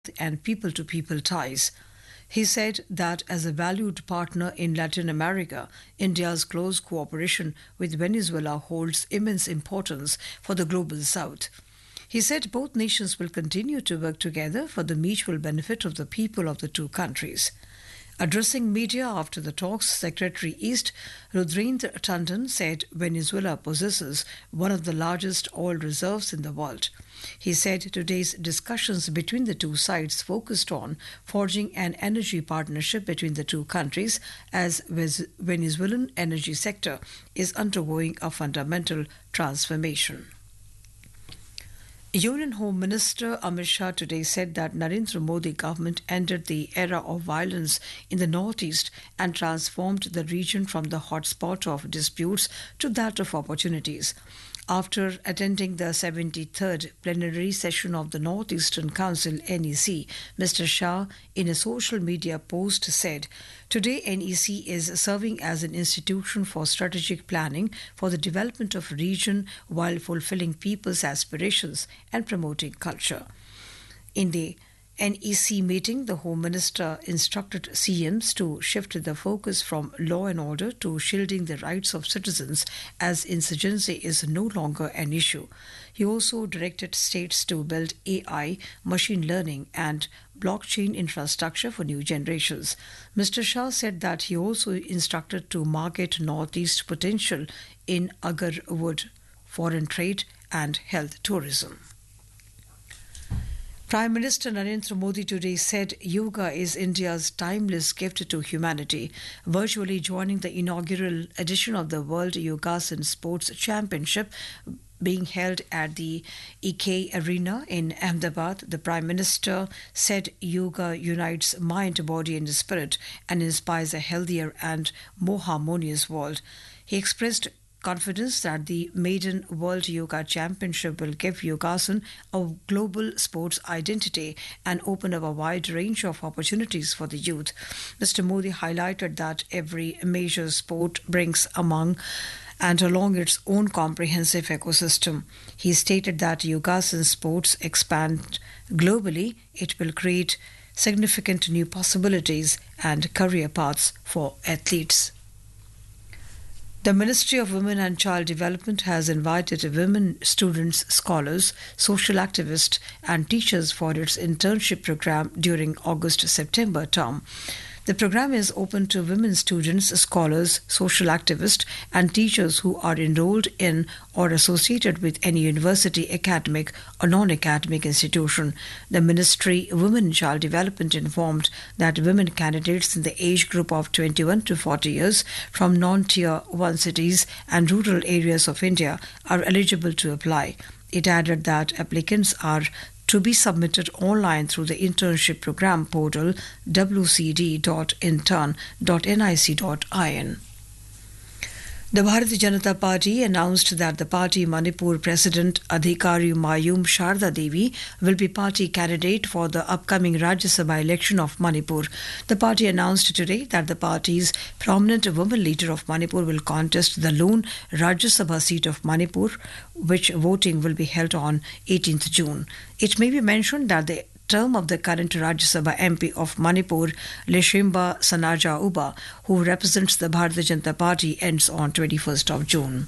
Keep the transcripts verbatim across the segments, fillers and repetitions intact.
and people to people ties. He said that as a valued partner in Latin America, India's close cooperation with Venezuela holds immense importance for the global south. He said both nations will continue to work together for the mutual benefit of the people of the two countries. Addressing media after the talks, Secretary East Rudrendra Tandon said Venezuela possesses one of the largest oil reserves in the world. He said today's discussions between the two sides focused on forging an energy partnership between the two countries as Vez- Venezuelan energy sector is undergoing a fundamental transformation. Union Home Minister Amit Shah today said that Narendra Modi government ended the era of violence in the northeast and transformed the region from the hotspot of disputes to that of opportunities. After attending the seventy-third plenary session of the Northeastern Council N E C, Mister Shah, in a social media post, said, "Today N E C is serving as an institution for strategic planning for the development of region while fulfilling people's aspirations and promoting culture." In the N E C meeting, the Home Minister instructed C Ms to shift the focus from law and order to shielding the rights of citizens as insurgency is no longer an issue. He also directed states to build A I, machine learning, and blockchain infrastructure for new generations. Mister Shah said that he also instructed to market Northeast potential in agar wood, foreign trade, and health tourism. Prime Minister Narendra Modi today said yoga is India's timeless gift to humanity, virtually joining the inaugural edition of the World Yogasan Sports Championship being held at the E K Arena in Ahmedabad. The Prime Minister said yoga unites mind, body and spirit and inspires a healthier and more harmonious world. He expressed confidence that the maiden World Yoga Championship will give Yogasan a global sports identity and open up a wide range of opportunities for the youth. Mister Modi highlighted that every major sport brings among and along its own comprehensive ecosystem. He stated that Yogasan sports expand globally. It will create significant new possibilities and career paths for athletes. The Ministry of Women and Child Development has invited women students, scholars, social activists, and teachers for its internship program during August-September term. The program is open to women students, scholars, social activists, and teachers who are enrolled in or associated with any university, academic, or non academic institution. The Ministry of Women and Child Development informed that women candidates in the age group of twenty-one to forty years from non tier one cities and rural areas of India are eligible to apply. It added that applicants are to be submitted online through the internship program portal w c d dot intern dot nic dot in. The Bharatiya Janata Party announced that the party Manipur President Adhikari Mayum Sharda Devi will be party candidate for the upcoming Rajya Sabha election of Manipur. The party announced today that the party's prominent woman leader of Manipur will contest the lone Rajya Sabha seat of Manipur, which voting will be held on eighteenth June. It may be mentioned that the term of the current Rajya Sabha M P of Manipur, Leshimba Sanaja Uba, who represents the Bharatiya Janata Party, ends on twenty-first of June.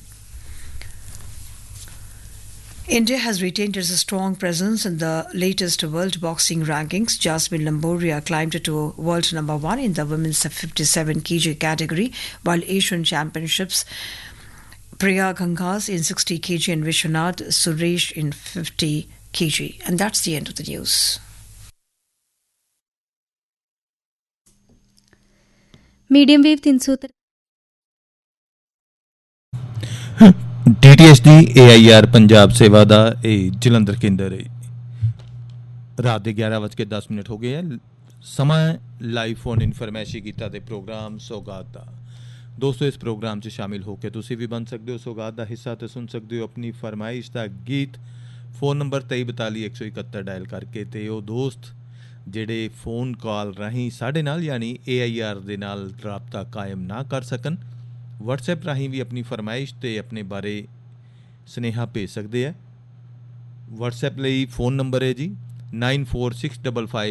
India has retained its strong presence in the latest world boxing rankings. Jasmine Lamboria climbed to world number one in the women's fifty-seven kilograms category, while Asian Championships Priya Gangas in sixty kilograms and Vishwanath Suresh in fifty kilograms. And that's the end of the news. Medium wave तीन सौ D T H D A I R Punjab सेवा का ਇਹ ਜਲੰਧਰ ਕੇਂਦਰ ਹੈ। ਰਾਤ ਦੇ ਗਿਆਰਾਂ ਵੱਜ ਕੇ ਦਸ ਮਿੰਟ ਹੋ ਗਏ ਹੈ। ਸਮਾਂ ਲਾਈਵ ਫੋਨ ਇਨ ਫਰਮੈਸ਼ੀ ਕੀਤਾ ਤੇ ਪ੍ਰੋਗਰਾਮ ਸੌਗਾਤ ਦਾ। ਦੋਸਤੋ ਇਸ ਪ੍ਰੋਗਰਾਮ 'ਚ ਸ਼ਾਮਿਲ ਹੋ ਕੇ ਤੁਸੀਂ ਵੀ ਬਣ ਸਕਦੇ ਹੋ ਸੌਗਾਤ ਦਾ ਹਿੱਸਾ ਤੇ ਸੁਣ ਸਕਦੇ ਹੋ ਆਪਣੀ ਫਰਮਾਇਸ਼ ਦਾ ਗੀਤ। ਫੋਨ ਨੰਬਰ ਤੇਈ ਬਤਾਲੀ ਇੱਕ ਸੌ ਇਕਹੱਤਰ ਡਾਇਲ ਕਰਕੇ ਤੇ ਉਹ ਦੋਸਤ ਜਿਹੜੇ ਫੋਨ ਕਾਲ ਰਾਹੀਂ ਸਾਡੇ ਨਾਲ ਯਾਨੀ ਏ ਆਈ ਆਰ ਦੇ ਨਾਲ ਰਾਬਤਾ ਕਾਇਮ ਨਾ ਕਰ ਸਕਣ, ਵਟਸਐਪ ਰਾਹੀਂ ਵੀ ਆਪਣੀ ਫਰਮਾਇਸ਼ ਤੇ ਆਪਣੇ ਬਾਰੇ ਸੁਨੇਹਾ ਭੇਜ ਸਕਦੇ ਹੈ। ਵਟਸਐਪ ਲਈ ਫੋਨ ਨੰਬਰ ਹੈ ਜੀ nine four six double five